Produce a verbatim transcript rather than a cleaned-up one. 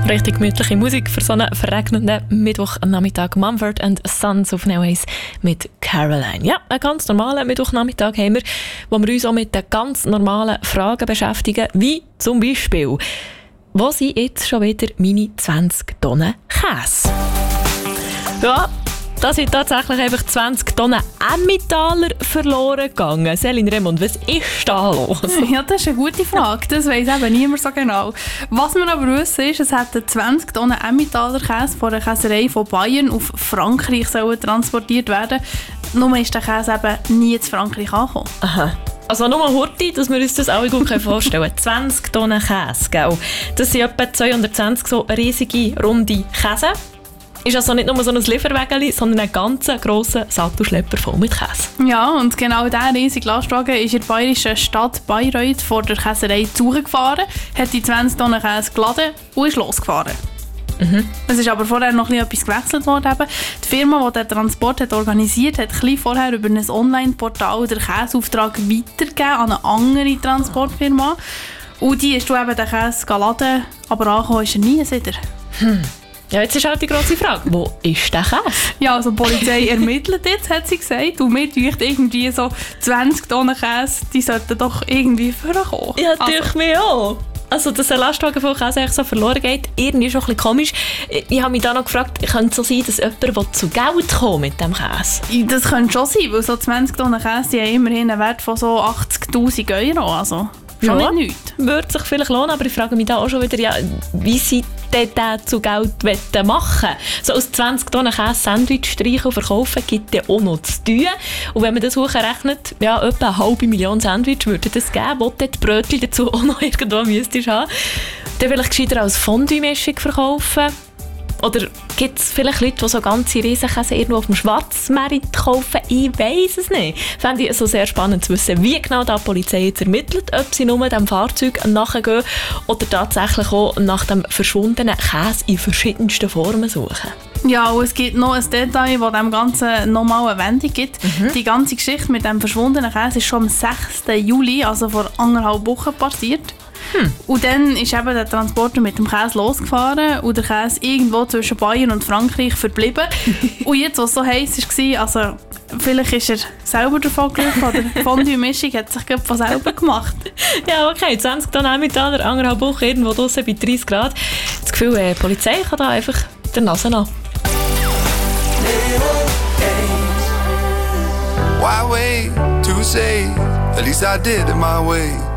Richtig gemütliche Musik für so einen verregneten Mittwochnachmittag. Mumford and Sons auf Neways mit Caroline. Ja, einen ganz normalen Mittwochnachmittag haben wir, wo wir uns auch mit den ganz normalen Fragen beschäftigen, wie zum Beispiel, wo sind jetzt schon wieder meine zwanzig Tonnen Käse? Ja, da sind tatsächlich einfach zwanzig Tonnen Emmentaler verloren gegangen. Céline Remund, was ist da los? Ja, das ist eine gute Frage. Das weiss eben niemand so genau. Was wir aber wissen ist, es hätten zwanzig Tonnen Emmentaler Käse von der Käserei von Bayern auf Frankreich sollen transportiert werden. Nur ist der Käse eben nie in Frankreich angekommen. Aha. Also nur Horti, dass wir uns das alle gut vorstellen können. zwanzig Tonnen Käse, gell? Das sind etwa zweihundertzwanzig so riesige, runde Käse. Ist also nicht nur so ein Lieferwägeli, sondern ein ganz grosser Sattelschlepper voll mit Käse. Ja, und genau dieser riesige Lastwagen ist in der bayerischen Stadt Bayreuth vor der Käserei zugefahren, hat die zwanzig Tonnen Käse geladen und ist losgefahren. Mhm. Es ist aber vorher noch etwas gewechselt worden. Eben. Die Firma, die den Transport hat organisiert hat, ein vorher über ein Online-Portal den Käseauftrag weitergegeben an eine andere Transportfirma. Und die ist eben den Käse geladen, aber angekommen ist er nie wieder. Hm. Ja, jetzt ist halt die grosse Frage, wo ist der Käse? Ja, also die Polizei ermittelt jetzt, hat sie gesagt. Und mir denkt irgendwie so zwanzig Tonnen Käse, die sollten doch irgendwie vorkommen. Ja, also. durch mich auch. Also, dass ein Lastwagen von Käse so verloren geht, irgendwie schon ein bisschen komisch. Ich habe mich da noch gefragt, könnte es so sein, dass jemand zu Geld kommt mit dem Käse? Das könnte schon sein, weil so zwanzig Tonnen Käse die haben immerhin einen Wert von so achtzigtausend Euro. Also, schon ja, nicht nichts. Würde sich vielleicht lohnen, aber ich frage mich da auch schon wieder, ja, wie sie den zu Geld machen wollen. So aus zwanzig Tonnen Käse Sandwich streichen und verkaufen gibt ja auch noch zu tun. Und wenn man das hochrechnet, ja, etwa eine halbe Million Sandwich würde das geben, wo du die Brötchen dazu auch noch irgendwo müsstest haben. Dann vielleicht gescheiter als Fondue-Mischung verkaufen. Oder gibt es vielleicht Leute, die so ganze Riesenkäse irgendwo auf dem Schwarzmarkt kaufen? Ich weiss es nicht. Fände ich also sehr spannend zu wissen, wie genau die Polizei jetzt ermittelt, ob sie nur dem Fahrzeug nachgehen oder tatsächlich auch nach dem verschwundenen Käse in verschiedensten Formen suchen. Ja, und es gibt noch ein Detail, das dem Ganzen nochmal eine Wendung gibt. Mhm. Die ganze Geschichte mit dem verschwundenen Käse ist schon am sechsten Juli, also vor anderthalb Wochen, passiert. Hm. Und dann ist eben der Transporter mit dem Käse losgefahren und der Käse irgendwo zwischen Bayern und Frankreich verblieben. Und jetzt, was so heiß war, also vielleicht ist er selber davon gelaufen oder die Fondue-Mischung hat sich gerade von selber gemacht. Ja, okay, zwanzig Tonnen Emmentaler, anderthalb Wochen irgendwo draussen bei dreißig Grad. Das Gefühl, äh, die Polizei kann da einfach der Nase nach. Why wait to say? At least I did it my way.